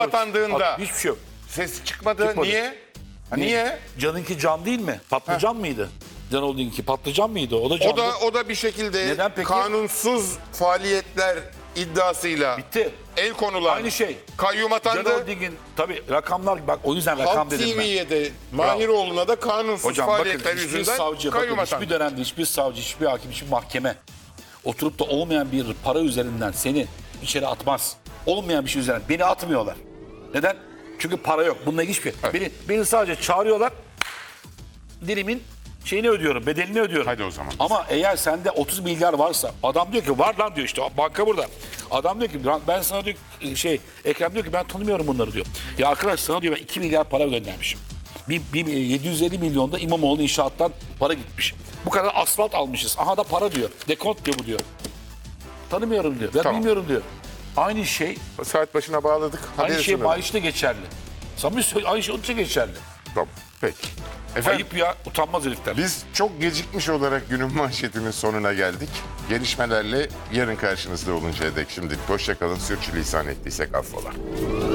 atandığında Hiçbir şey yok. ses çıkmadı. Çıkmadı. Niye? Niye? Can'ınki can değil mi? Patlıcan mıydı? Can Holding'inki patlıcan mıydı? O da candı. O da bir şekilde Neden peki? kanunsuz faaliyetler iddiasıyla Bitti. el konulan Aynı şey. kayyum Can atandı. Holding'in tabii rakamlar, bak o yüzden rakam Halk dedim ben. TV'ye de Mahiroğlu'na da kanunsuz Hocam bakın faaliyetler hiçbir yüzünden savcı, kayyum bakın atandı. hiçbir dönemde hiçbir savcı, hiçbir hakim, hiçbir mahkeme oturup da olmayan bir para üzerinden seni içeri atmaz. Olmayan bir şey üzerinden beni atmıyorlar. Neden? Çünkü para yok. Bununla ilgili hiçbir şey. Beni sadece çağırıyorlar. Dilimin şeyini ödüyorum, bedelini ödüyorum. Hadi o zaman. Ama eğer sende 30 milyar varsa, adam diyor ki var lan diyor, işte banka burada. Adam diyor ki ben sana diyor Ekrem diyor ki ben tanımıyorum bunları diyor. Ya arkadaş sana diyor ben 2 milyar para göndermişim. 750 milyonda İmamoğlu inşaattan para gitmiş. Bu kadar asfalt almışız. Aha da para diyor. Dekont diyor bu diyor. Tanımıyorum diyor. Ben Tamam. bilmiyorum diyor. Aynı şey, Saat başına bağladık. Hadi aynı şey yazın. maaşta geçerli. Samimi söylüyorum, aynı şey onun için geçerli. Tamam. Peki. Efendim, Ayıp ya, utanmaz herifler. biz çok gecikmiş olarak günün manşetinin sonuna geldik. Gelişmelerle yarın karşınızda oluncaya dek şimdilik hoşça kalın. Sürçülisan ettiysek affola.